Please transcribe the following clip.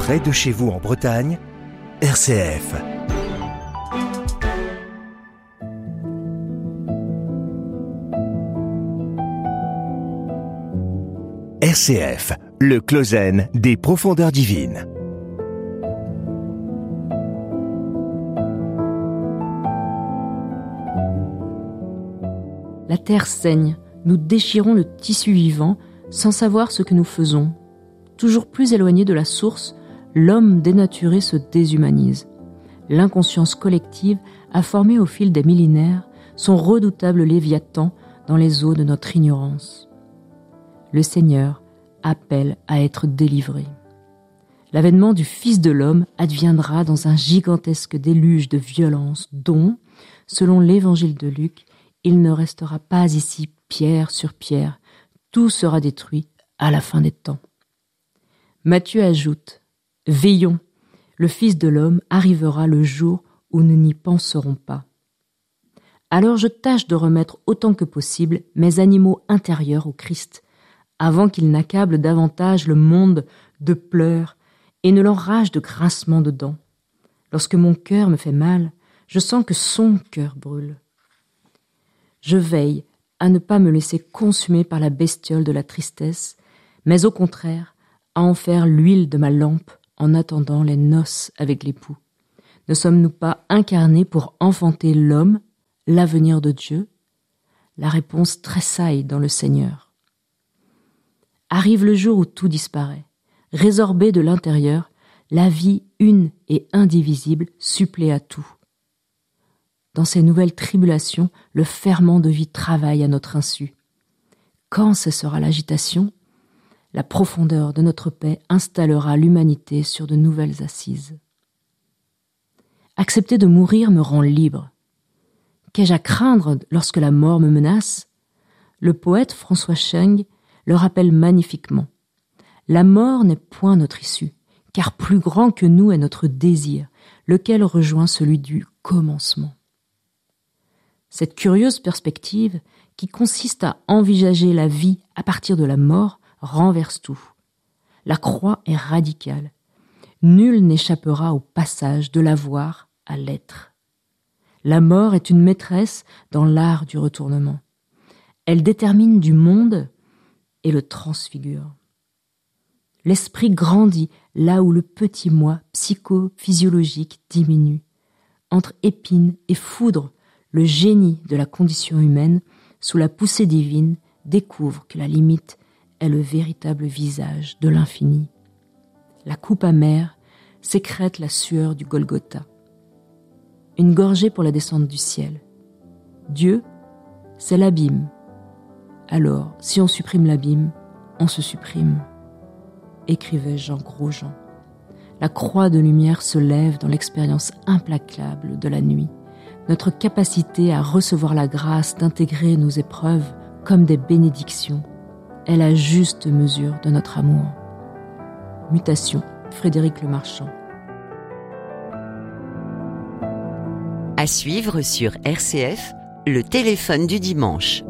près de chez vous en Bretagne, RCF. RCF, le Closen des profondeurs divines. La terre saigne, nous déchirons le tissu vivant sans savoir ce que nous faisons. Toujours plus éloigné de la source, l'homme dénaturé se déshumanise. L'inconscience collective a formé au fil des millénaires son redoutable léviathan dans les eaux de notre ignorance. Le Seigneur appelle à être délivré. L'avènement du Fils de l'homme adviendra dans un gigantesque déluge de violence dont, selon l'évangile de Luc, il ne restera pas ici pierre sur pierre, tout sera détruit à la fin des temps. Matthieu ajoute « Veillons, le Fils de l'homme arrivera le jour où nous n'y penserons pas. » Alors je tâche de remettre autant que possible mes animaux intérieurs au Christ, avant qu'il n'accable davantage le monde de pleurs et ne l'enrage de grincements de dents. Lorsque mon cœur me fait mal, je sens que son cœur brûle. Je veille à ne pas me laisser consumer par la bestiole de la tristesse, mais au contraire, à en faire l'huile de ma lampe en attendant les noces avec l'époux. Ne sommes-nous pas incarnés pour enfanter l'homme, l'avenir de Dieu? La réponse tressaille dans le Seigneur. Arrive le jour où tout disparaît. Résorbée de l'intérieur, la vie une et indivisible supplée à tout. Dans ces nouvelles tribulations, le ferment de vie travaille à notre insu. Quand cessera l'agitation, la profondeur de notre paix installera l'humanité sur de nouvelles assises. Accepter de mourir me rend libre. Qu'ai-je à craindre lorsque la mort me menace? Le poète François Cheng le rappelle magnifiquement. La mort n'est point notre issue, car plus grand que nous est notre désir, lequel rejoint celui du commencement. Cette curieuse perspective, qui consiste à envisager la vie à partir de la mort, renverse tout. La croix est radicale. Nul n'échappera au passage de l'avoir à l'être. La mort est une maîtresse dans l'art du retournement. Elle détermine du monde et le transfigure. L'esprit grandit là où le petit moi psychophysiologique diminue. Entre épine et foudre, le génie de la condition humaine, sous la poussée divine, découvre que la limite est le véritable visage de l'infini. La coupe amère sécrète la sueur du Golgotha. Une gorgée pour la descente du ciel. Dieu, c'est l'abîme. Alors, si on supprime l'abîme, on se supprime. Écrivait Jean Grosjean. La croix de lumière se lève dans l'expérience implacable de la nuit. Notre capacité à recevoir la grâce d'intégrer nos épreuves comme des bénédictions est la juste mesure de notre amour. Mutation, Frédéric Lemarchand. À suivre sur RCF, le téléphone du dimanche.